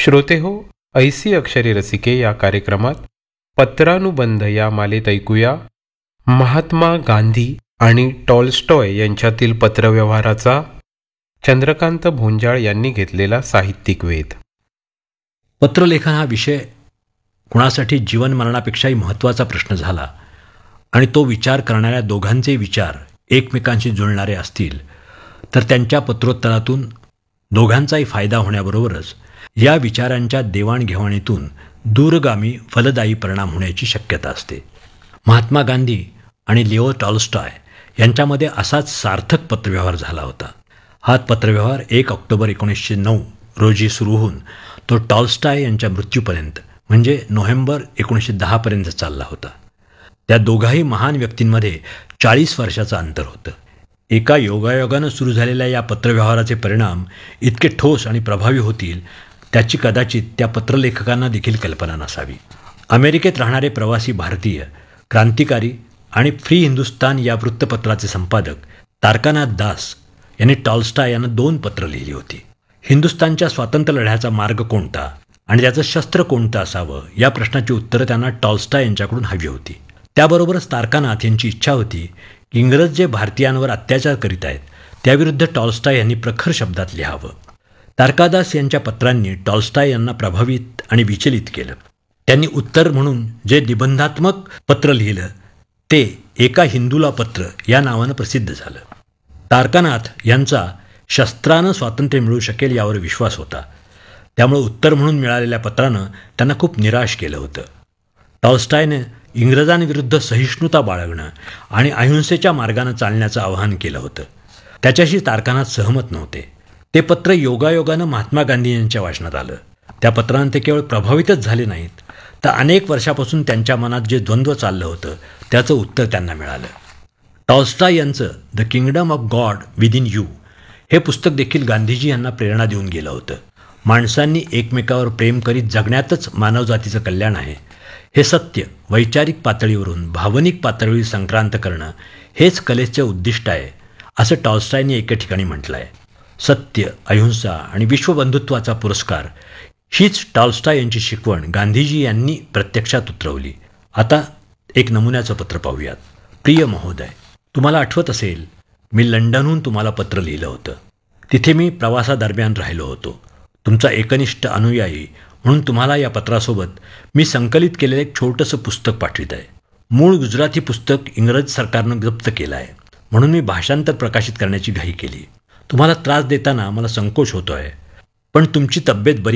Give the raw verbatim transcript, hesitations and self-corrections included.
श्रोते हो, ऐसी अक्षरे रसिके या कार्यक्रमात पत्रानुबंध या मालेत ऐकूया महात्मा गांधी आणि टॉलस्टॉय यांच्यातील पत्रव्यवहाराचा चंद्रकांत भोंजाळ यांनी घेतलेला साहित्यिक वेध. पत्रलेखन हा विषय कुणासाठी जीवनमरणापेक्षाही महत्त्वाचा प्रश्न झाला आणि तो विचार करणाऱ्या दोघांचे विचार एकमेकांशी जुळणारे असतील तर त्यांच्या पत्रोत्तरातून दोघांचाही फायदा होण्याबरोबरच या विचारांच्या देवाणघेवाणीतून दूरगामी फलदायी परिणाम होण्याची शक्यता असते. महात्मा गांधी आणि लिओ टॉलस्टॉय यांच्यामध्ये असाच सार्थक पत्रव्यवहार झाला होता. हा पत्रव्यवहार एक ऑक्टोबर एकोणीसशे नऊ रोजी सुरू होऊन तो टॉलस्टॉय यांच्या मृत्यूपर्यंत म्हणजे नोव्हेंबर एकोणीसशे दहापर्यंत चालला होता. त्या दोघाही महान व्यक्तींमध्ये चाळीस वर्षाचं अंतर होतं. एका योगायोगानं सुरू झालेल्या या पत्रव्यवहाराचे परिणाम इतके ठोस आणि प्रभावी होतील त्याची कदाचित त्या पत्रलेखकांना देखील कल्पना नसावी. अमेरिकेत राहणारे प्रवासी भारतीय क्रांतिकारी आणि फ्री हिंदुस्तान या वृत्तपत्राचे संपादक तारकानाथ दास यांनी टॉलस्टॉय यांना दोन पत्र लिहिली होती. हिंदुस्तानच्या स्वातंत्र्य लढ्याचा मार्ग कोणता आणि त्याचं शस्त्र कोणतं असावं या प्रश्नाची उत्तरं त्यांना टॉलस्टॉय यांच्याकडून हवी होती. त्याबरोबरच तारकानाथ यांची इच्छा होती की इंग्रज जे भारतीयांवर अत्याचार करीत आहेत त्याविरुद्ध टॉलस्टॉय यांनी प्रखर शब्दात लिहावं. तारकादास यांच्या पत्रांनी टॉलस्टॉय यांना प्रभावित आणि विचलित केलं. त्यांनी उत्तर म्हणून जे निबंधात्मक पत्र लिहिलं ते एका हिंदूला पत्र या नावानं प्रसिद्ध झालं. तारकानाथ यांचा शस्त्रानं स्वातंत्र्य मिळू शकेल यावर विश्वास होता. त्यामुळे उत्तर म्हणून मिळालेल्या पत्रानं त्यांना खूप निराश केलं होतं. टॉलस्टॉयने इंग्रजांविरुद्ध सहिष्णुता बाळगणं आणि अहिंसेच्या मार्गानं चालण्याचं आवाहन केलं होतं. त्याच्याशी तारकानाथ सहमत नव्हते. ते पत्र योगायोगानं महात्मा गांधी यांच्या वाचनात आलं. त्या पत्रानं ते केवळ प्रभावितच झाले नाहीत तर अनेक वर्षापासून त्यांच्या मनात जे द्वंद्व चाललं होतं त्याचं उत्तर त्यांना मिळालं. टॉलस्टॉय यांचं the kingdom of God within you हे पुस्तक देखील गांधीजी यांना प्रेरणा देऊन गेलं होतं. माणसांनी एकमेकावर प्रेम करीत जगण्यातच मानवजातीचं कल्याण आहे हे सत्य वैचारिक पातळीवरून भावनिक पातळीवर संक्रांत करणं हेच कलेचं उद्दिष्ट आहे असं टॉलस्टॉयने एके ठिकाणी म्हटलं आहे. सत्य, अहिंसा आणि विश्वबंधुत्वाचा पुरस्कार हीच टॉलस्टॉय यांची शिकवण गांधीजी यांनी प्रत्यक्षात उतरवली. आता एक नमुन्याचं पत्र पाहूयात. प्रिय महोदय, तुम्हाला आठवत असेल मी लंडनहून तुम्हाला पत्र लिहिलं होतं. तिथे मी प्रवासादरम्यान राहिलो होतो. तुमचा एकनिष्ठ अनुयायी म्हणून तुम्हाला या पत्रासोबत मी संकलित केलेलं एक छोटंसं पुस्तक पाठवित आहे. मूळ गुजराती पुस्तक इंग्रज सरकारनं जप्त केलं आहे म्हणून मी भाषांतर प्रकाशित करण्याची घाई केली. तुम्हाला त्रास देताना मला संकोच होतो आहे पण तुमची तब्येत बरी